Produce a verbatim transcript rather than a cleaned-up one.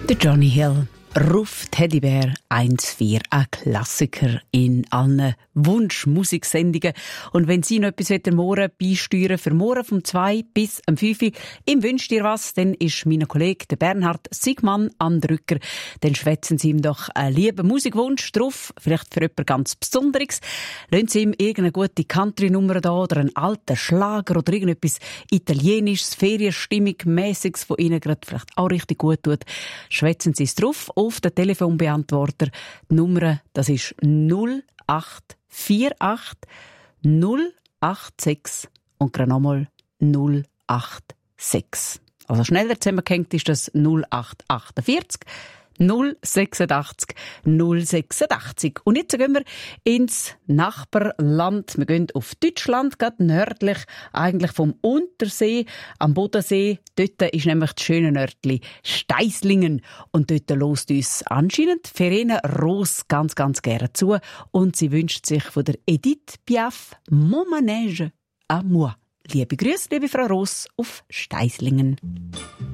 Der Johnny Hill, Ruf Teddybär eins vier, ein Klassiker in allen Wunschmusiksendungen. Und wenn Sie noch etwas morgen beisteuern für morgen vom zwei bis am fünf, ihm wünscht ihr was, dann ist mein Kollege der Bernhard Sigmann am Drücker. Dann schwätzen Sie ihm doch einen lieben Musikwunsch drauf, vielleicht für jemand ganz Besonderes. Lassen Sie ihm irgendeine gute Country-Nummer da oder einen alten Schlager oder irgendetwas Italienisches, Ferienstimmig-mäßiges, das Ihnen gerade vielleicht auch richtig gut tut. Schwätzen Sie es drauf auf den Telefonbeantworter. Die Nummer, das ist null acht vier acht null acht sechs und gerade nochmal null acht sechs. Also schneller zusammengehängt ist das null acht achtundvierzig null sechsundachtzig null sechsundachtzig. Und jetzt gehen wir ins Nachbarland. Wir gehen auf Deutschland, gerade nördlich eigentlich vom Untersee, am Bodensee. Dort ist nämlich das schöne Nördli Steislingen. Und dort lost uns anscheinend Verena Roos ganz, ganz gerne zu. Und sie wünscht sich von der Edith Piaf «Mon manège à moi». Liebe Grüße, liebe Frau Roos, auf Steislingen.